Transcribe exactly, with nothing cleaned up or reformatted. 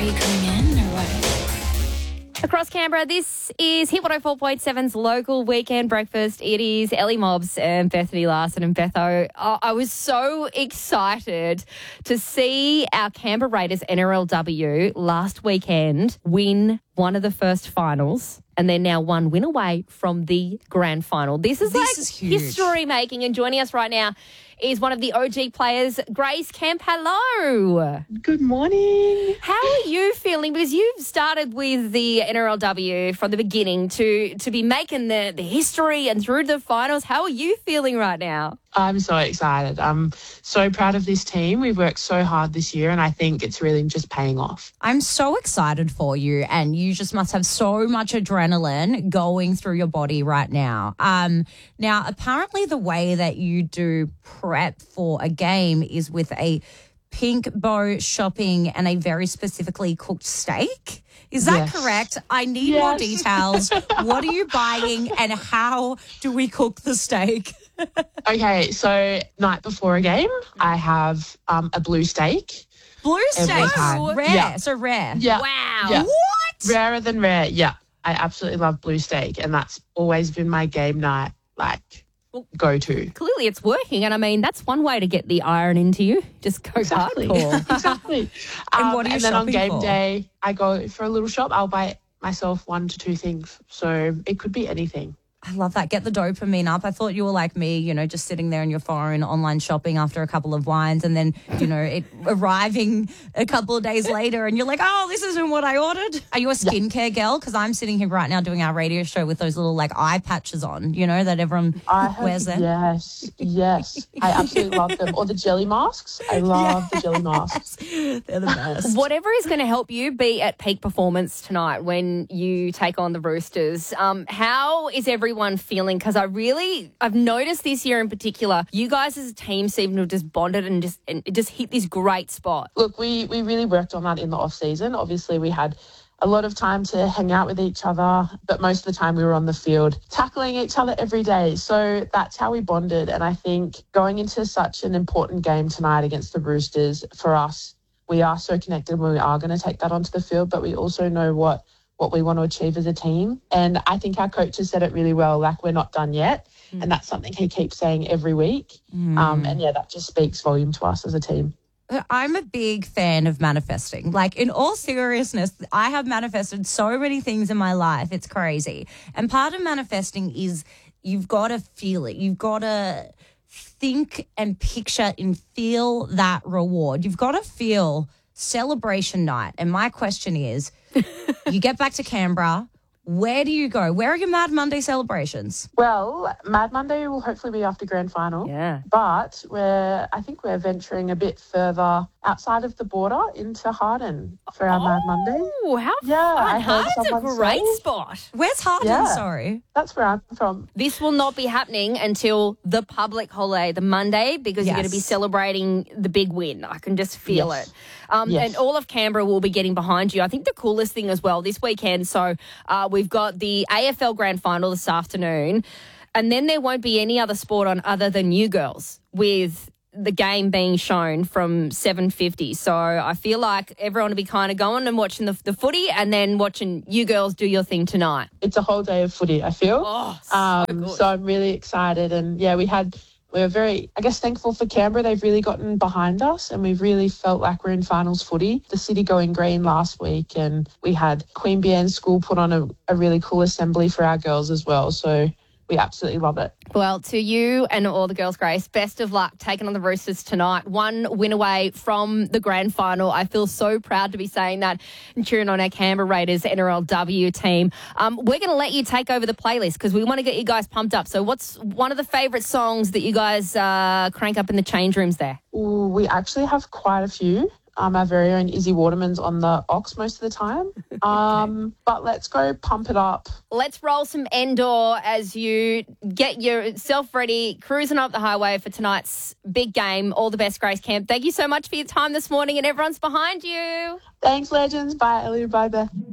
Are you coming in or what? Across Canberra, this is Hit one oh four point seven's local weekend breakfast. It is Ellie Mobbs and Bethany Larson and Betho. I I was so excited to see our Canberra Raiders N R L W last weekend win one of the first finals, and they're now one win away from the grand final. This is This like is huge. history making, and joining us right now is one of the O G players, Grace Kemp. Hello. Good morning. How are you feeling? Because you've started with the N R L W from the beginning to to be making the, the history and through to the finals. How are you feeling right now? I'm so excited. I'm so proud of this team. We've worked so hard this year, and I think it's really just paying off. I'm so excited for you, and you just must have so much adrenaline going through your body right now. Um, now, apparently the way that you do prep for a game is with a pink bow shopping and a very specifically cooked steak. Is that Yes. correct? I need more Yes. details. What are you buying and how do we cook the steak? Okay, so night before a game, I have um, a blue steak. Blue Every steak. time. Rare. Yeah. So rare. Yeah. Wow. Yeah. What? Rarer than rare. Yeah. I absolutely love blue steak, and that's always been my game night, like, go to. Clearly it's working. And I mean, that's one way to get the iron into you. Just go Exactly. hardcore. exactly. And Um, what are you and then on shopping game for? day, I go for a little shop. I'll buy myself one to two things. So it could be anything. I love that. Get the dopamine up. I thought you were like me, you know, just sitting there on your phone, online shopping after a couple of wines and then, you know, it arriving a couple of days later and you're like, oh, this isn't what I ordered. Are you a skincare girl? Because I'm sitting here right now doing our radio show with those little like eye patches on, you know, that everyone I have, wears them. Yes, yes. I absolutely love them. Or the jelly masks. I love the jelly masks. They're the best. Whatever is going to help you be at peak performance tonight when you take on the Roosters. Um, how is everyone feeling? Because I really, I've noticed this year in particular, you guys as a team seem to have just bonded and just and it just hit this great spot. Look, we, we really worked on that in the off season. Obviously, we had a lot of time to hang out with each other, but most of the time we were on the field tackling each other every day. So that's how we bonded. And I think going into such an important game tonight against the Roosters, for us, we are so connected when we are going to take that onto the field, but we also know what what we want to achieve as a team. And I think our coach has said it really well, like, we're not done yet. Mm. And that's something he keeps saying every week. Mm. Um, and yeah, that just speaks volume to us as a team. I'm a big fan of manifesting. Like, in all seriousness, I have manifested so many things in my life. It's crazy. And part of manifesting is you've got to feel it. You've got to think and picture and feel that reward. You've got to feel celebration night. And my question is, you get back to Canberra, where do you go? Where are your Mad Monday celebrations? Well, Mad Monday will hopefully be after grand final. Yeah. But we're, I think we're venturing a bit further outside of the border into Harden for our oh, Mad Monday. Oh, how Yeah, fun. I heard Harden's a someone great say. spot. Where's Harden? Yeah. Sorry. That's where I'm from. This will not be happening until the public holiday, the Monday, because you're going to be Yes. celebrating the big win. I can just feel Yes. it. Um, Yes. And all of Canberra will be getting behind you. I think the coolest thing as well this weekend, so uh, we've got the A F L Grand Final this afternoon, and then there won't be any other sport on other than you girls, with the game being shown from seven fifty. So I feel like everyone will be kind of going and watching the, the footy and then watching you girls do your thing tonight. It's a whole day of footy, I feel. Oh, so um, good. so I'm really excited. And yeah, we had, we were very, I guess, thankful for Canberra. They've really gotten behind us and we've really felt like we're in finals footy. The city going green last week, and we had Queen Bienne School put on a, a really cool assembly for our girls as well. So we absolutely love it. Well, to you and all the girls, Grace, best of luck taking on the Roosters tonight. One win away from the grand final. I feel so proud to be saying that and cheering on our Canberra Raiders N R L W team. Um, we're going to let you take over the playlist because we want to get you guys pumped up. So what's one of the favourite songs that you guys uh, crank up in the change rooms there? Ooh, we actually have quite a few. Um, our very own Izzy Waterman's on the Ox most of the time. Um, but let's go pump it up. Let's roll some Endor as you get yourself ready, cruising up the highway for tonight's big game. All the best, Grace Kemp. Thank you so much for your time this morning, and everyone's behind you. Thanks, legends. Bye, Ellie. Bye, Beth.